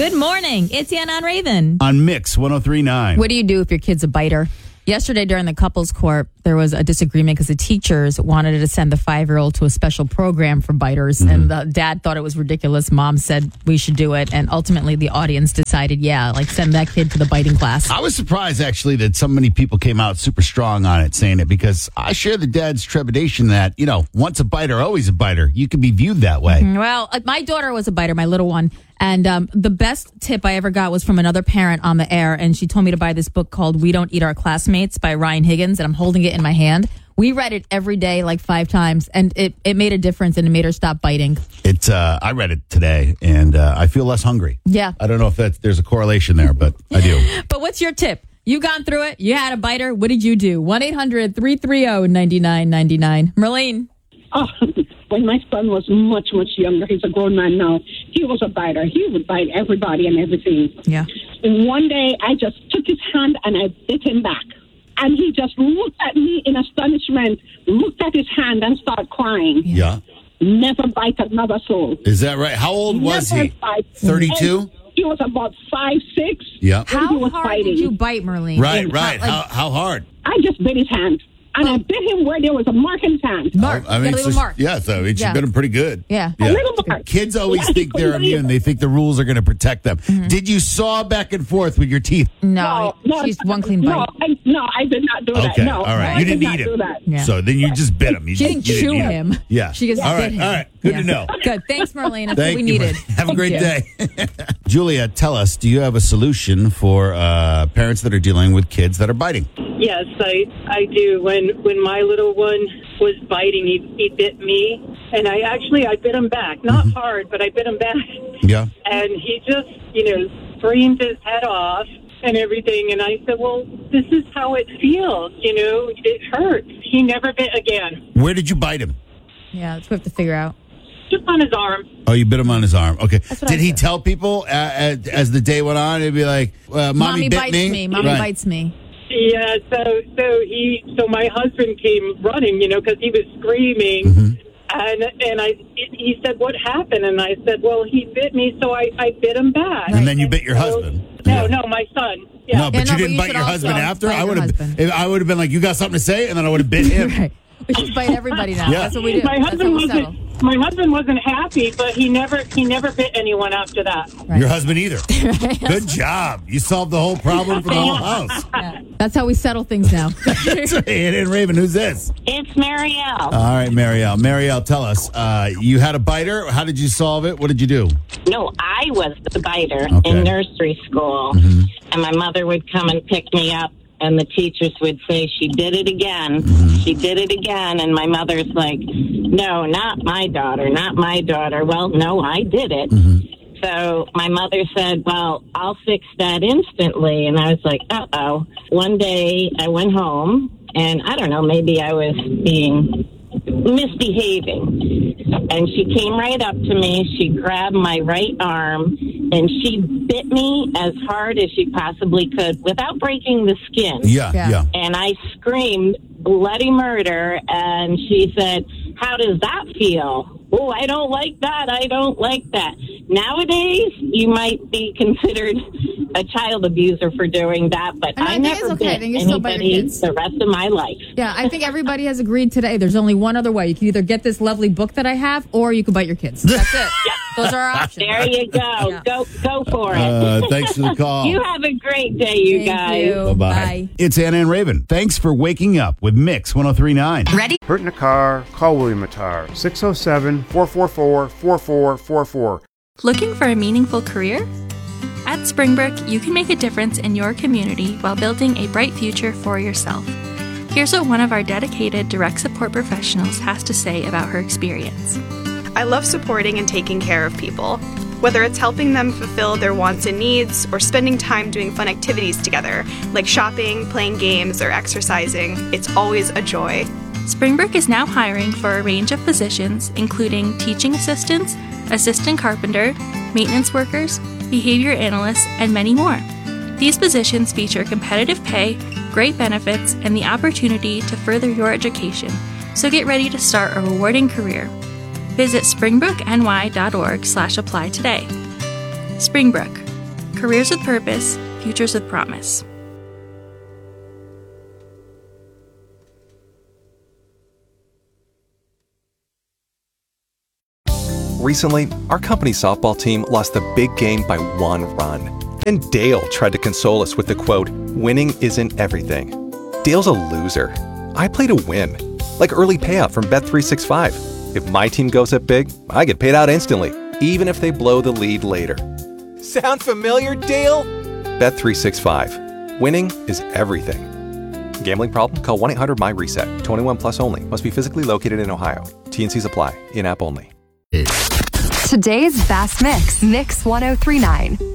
Good morning. It's Ann on Raven. On Mix 103.9. What do you do if your kid's a biter? Yesterday during the couples court, there was a disagreement because the teachers wanted to send the 5-year-old to a special program for biters. Mm-hmm. And the dad thought it was ridiculous. Mom said we should do it. And ultimately the audience decided, send that kid to the biting class. I was surprised, actually, that so many people came out super strong on it, saying it, because I share the dad's trepidation that, once a biter, always a biter. You can be viewed that way. Well, my daughter was a biter, my little one. And the best tip I ever got was from another parent on the air. And she told me to buy this book called We Don't Eat Our Classmates by Ryan Higgins. And I'm holding it in my hand. We read it every day, like 5 times. And it made a difference, and it made her stop biting. I read it today, and I feel less hungry. Yeah. I don't know if there's a correlation there, but I do. But what's your tip? You've gone through it. You had a biter. What did you do? 1-800-330-9999. Merlene. Oh, when my son was much, much younger, he's a grown man now, he was a biter. He would bite everybody and everything. Yeah. And one day, I just took his hand and I bit him back. And he just looked at me in astonishment, looked at his hand and started crying. Yeah. Never bite another soul. Is that right? How old was he? 32? He was about 5'6". Yeah. How he was hard biting. did you bite, Merlene? Right. How hard? I just bit his hand. And I bit him where there was a mark in his hand. Mark. I mean, Got a little mark. Yeah, so she bit him pretty good. Yeah. A little mark. Kids always think they're couldn't believe immune. it. They think the rules are going to protect them. Mm-hmm. Did you saw back and forth with your teeth? No, she's one clean bite. No, I did not do that. Okay, No, all right. I You didn't did eat not do him. that. Yeah. So then you just bit him. She didn't chew him. Yeah. She just bit him. All right. Good to know. Good. Thanks, Merlene. That's Thank what we you. needed. Have a great you. day. Julia, tell us, do you have a solution for parents that are dealing with kids that are biting? Yes, I do. When my little one was biting, he bit me, and I bit him back. Not hard, but I bit him back. Yeah. And he just, screamed his head off and everything. And I said, well, this is how it feels. It hurts. He never bit again. Where did you bite him? Yeah, that's what we have to figure out. Just on his arm. Oh, you bit him on his arm. Okay. That's what Did I he said. tell people as the day went on? He'd be like, Mommy bit bites me. me. Mommy Right. bites me. Yeah, so my husband came running, because he was screaming. And he said, what happened? And I said, well, he bit me, so I bit him back. And then you bit your husband. No, my son. Yeah. No, but Yeah, you didn't bite should your also husband after? bite I your would husband. have been like, you got something to say? And then I would have bit him. Right. We should bite everybody now. Yeah. That's what we do. My That's husband how we settle. wasn't happy, but he never bit anyone after that. Right. Your husband either. Good job. You solved the whole problem for the whole house. Yeah. That's how we settle things now. Hey, and Raven, who's this? It's Marielle. All right, Marielle. Marielle, tell us. You had a biter. How did you solve it? What did you do? No, I was the biter Okay. in nursery school. And my mother would come and pick me up, and the teachers would say, she did it again. She did it again. And my mother's like, no, not my daughter, not my daughter. Well, no, I did it. So my mother said, well, I'll fix that instantly. And I was like, uh-oh. One day I went home, and I don't know, maybe I was being misbehaving. And she came right up to me. She grabbed my right arm, and she bit me as hard as she possibly could without breaking the skin. Yeah. And I screamed bloody murder, and she said, how does that feel? Oh, I don't like that. I don't like that. Nowadays, you might be considered a child abuser for doing that, but And I I think never it's okay. I bit think you still bite your anybody kids. the rest of my life. Yeah, I think everybody has agreed today. There's only one other way. You can either get this lovely book that I have, or you can bite your kids. That's it. Those are our options. There you go. Yeah. Go for it. Thanks for the call. You have a great day, you Thank guys. you. Bye-bye. Bye. It's Anna and Raven. Thanks for waking up with Mix 103.9. Ready? Hurt in a car? Call William Attar. 607-444-4444. Looking for a meaningful career? At Springbrook, you can make a difference in your community while building a bright future for yourself. Here's what one of our dedicated direct support professionals has to say about her experience. I love supporting and taking care of people. Whether it's helping them fulfill their wants and needs or spending time doing fun activities together, like shopping, playing games, or exercising, it's always a joy. Springbrook is now hiring for a range of positions, including teaching assistants, assistant carpenter, maintenance workers, behavior analysts, and many more. These positions feature competitive pay, great benefits, and the opportunity to further your education, so get ready to start a rewarding career. Visit springbrookny.org/apply today. Springbrook, Careers with purpose, futures with promise. Recently, our company's softball team lost the big game by 1 run. Then Dale tried to console us with the quote, "Winning isn't everything." Dale's a loser. I play to win. Like early payout from Bet365. If my team goes up big, I get paid out instantly, even if they blow the lead later. Sound familiar, Dale? Bet365. Winning is everything. Gambling problem? Call 1-800-MY-RESET. 21 plus only. Must be physically located in Ohio. T&Cs apply. In-app only. Today's Bass Mix, Mix 1039.